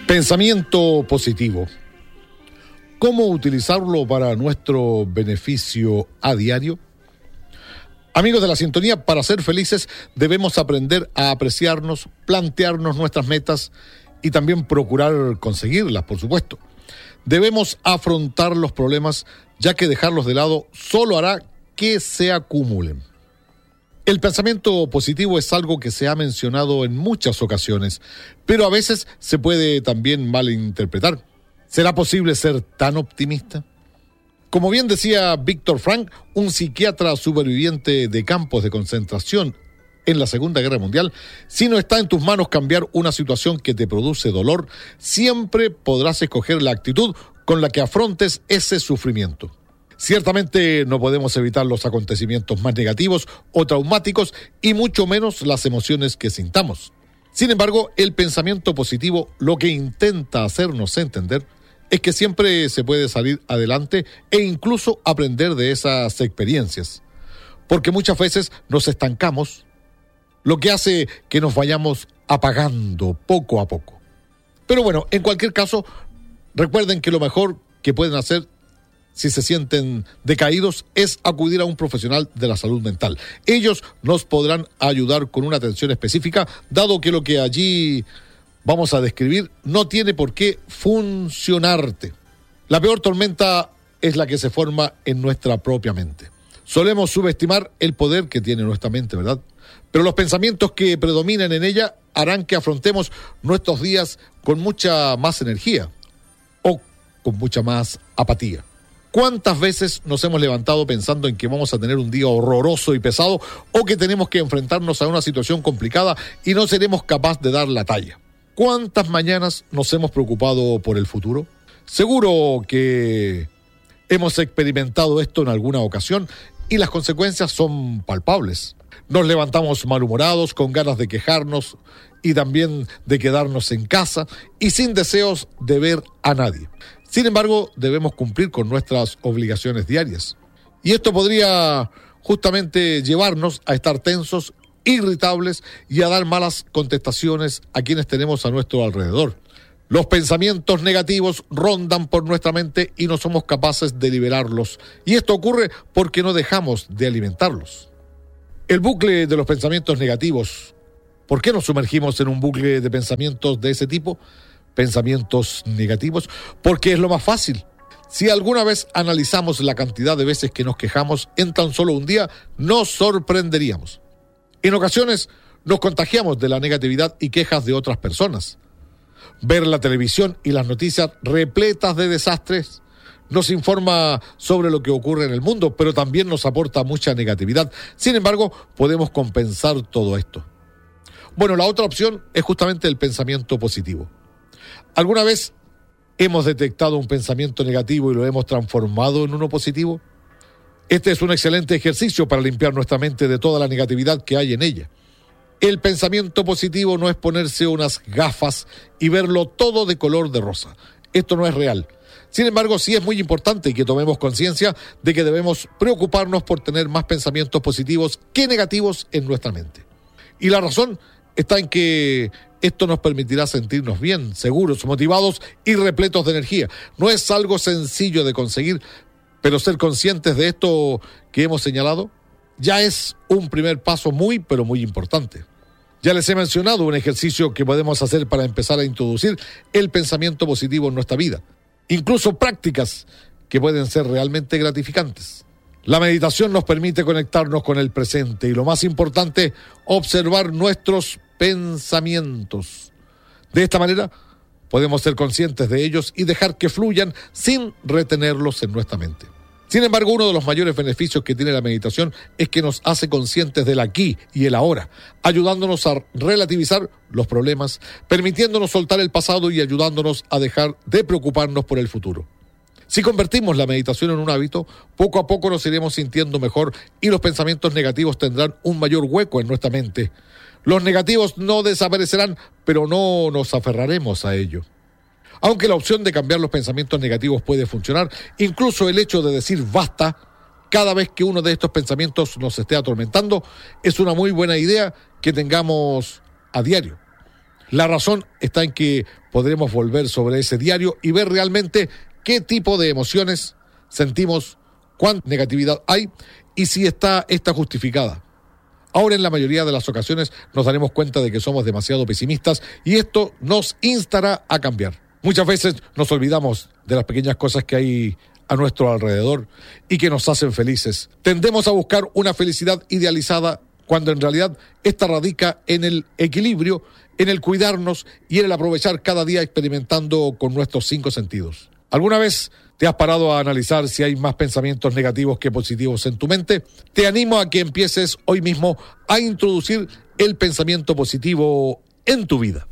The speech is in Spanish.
Pensamiento positivo. ¿Cómo utilizarlo para nuestro beneficio a diario? Amigos de la sintonía, para ser felices debemos aprender a apreciarnos, plantearnos nuestras metas y también procurar conseguirlas, por supuesto. Debemos afrontar los problemas, ya que dejarlos de lado solo hará que se acumulen. El pensamiento positivo es algo que se ha mencionado en muchas ocasiones, pero a veces se puede también malinterpretar. ¿Será posible ser tan optimista? Como bien decía Viktor Frankl, un psiquiatra superviviente de campos de concentración en la Segunda Guerra Mundial, si no está en tus manos cambiar una situación que te produce dolor, siempre podrás escoger la actitud con la que afrontes ese sufrimiento. Ciertamente no podemos evitar los acontecimientos más negativos o traumáticos y mucho menos las emociones que sintamos. Sin embargo, el pensamiento positivo lo que intenta hacernos entender es que siempre se puede salir adelante e incluso aprender de esas experiencias. Porque muchas veces nos estancamos, lo que hace que nos vayamos apagando poco a poco. Pero bueno, en cualquier caso, recuerden que lo mejor que pueden hacer si se sienten decaídos es acudir a un profesional de la salud mental. Ellos nos podrán ayudar con una atención específica, dado que lo que allí vamos a describir no tiene por qué funcionarte. La peor tormenta es la que se forma en nuestra propia mente. Solemos subestimar el poder que tiene nuestra mente, ¿verdad? Pero los pensamientos que predominan en ella harán que afrontemos nuestros días con mucha más energía o con mucha más apatía. ¿Cuántas veces nos hemos levantado pensando en que vamos a tener un día horroroso y pesado o que tenemos que enfrentarnos a una situación complicada y no seremos capaces de dar la talla? ¿Cuántas mañanas nos hemos preocupado por el futuro? Seguro que hemos experimentado esto en alguna ocasión y las consecuencias son palpables. Nos levantamos malhumorados, con ganas de quejarnos y también de quedarnos en casa y sin deseos de ver a nadie. Sin embargo, debemos cumplir con nuestras obligaciones diarias. Y esto podría justamente llevarnos a estar tensos, irritables y a dar malas contestaciones a quienes tenemos a nuestro alrededor. Los pensamientos negativos rondan por nuestra mente y no somos capaces de liberarlos. Y esto ocurre porque no dejamos de alimentarlos. El bucle de los pensamientos negativos. ¿Por qué nos sumergimos en un bucle de pensamientos de ese tipo? Pensamientos negativos, porque es lo más fácil. Si alguna vez analizamos la cantidad de veces que nos quejamos en tan solo un día, nos sorprenderíamos. En ocasiones nos contagiamos de la negatividad y quejas de otras personas. Ver la televisión y las noticias repletas de desastres nos informa sobre lo que ocurre en el mundo, pero también nos aporta mucha negatividad. Sin embargo, podemos compensar todo esto. Bueno, la otra opción es justamente el pensamiento positivo. ¿Alguna vez hemos detectado un pensamiento negativo y lo hemos transformado en uno positivo? Este es un excelente ejercicio para limpiar nuestra mente de toda la negatividad que hay en ella. El pensamiento positivo no es ponerse unas gafas y verlo todo de color de rosa. Esto no es real. Sin embargo, sí es muy importante que tomemos conciencia de que debemos preocuparnos por tener más pensamientos positivos que negativos en nuestra mente. Y la razón está en que esto nos permitirá sentirnos bien, seguros, motivados y repletos de energía. No es algo sencillo de conseguir, pero ser conscientes de esto que hemos señalado ya es un primer paso muy, pero muy importante. Ya les he mencionado un ejercicio que podemos hacer para empezar a introducir el pensamiento positivo en nuestra vida. Incluso prácticas que pueden ser realmente gratificantes. La meditación nos permite conectarnos con el presente y, lo más importante, observar nuestros pensamientos. De esta manera podemos ser conscientes de ellos y dejar que fluyan sin retenerlos en nuestra mente. Sin embargo, uno de los mayores beneficios que tiene la meditación es que nos hace conscientes del aquí y el ahora, ayudándonos a relativizar los problemas, permitiéndonos soltar el pasado y ayudándonos a dejar de preocuparnos por el futuro. Si convertimos la meditación en un hábito, poco a poco nos iremos sintiendo mejor y los pensamientos negativos tendrán un mayor hueco en nuestra mente. Los negativos no desaparecerán, pero no nos aferraremos a ello. Aunque la opción de cambiar los pensamientos negativos puede funcionar, incluso el hecho de decir basta cada vez que uno de estos pensamientos nos esté atormentando es una muy buena idea que tengamos a diario. La razón está en que podremos volver sobre ese diario y ver realmente qué tipo de emociones sentimos, cuánta negatividad hay y si está esta justificada. Ahora, en la mayoría de las ocasiones nos daremos cuenta de que somos demasiado pesimistas y esto nos instará a cambiar. Muchas veces nos olvidamos de las pequeñas cosas que hay a nuestro alrededor y que nos hacen felices. Tendemos a buscar una felicidad idealizada cuando en realidad esta radica en el equilibrio, en el cuidarnos y en el aprovechar cada día experimentando con nuestros 5 sentidos. ¿Alguna vez te has parado a analizar si hay más pensamientos negativos que positivos en tu mente? Te animo a que empieces hoy mismo a introducir el pensamiento positivo en tu vida.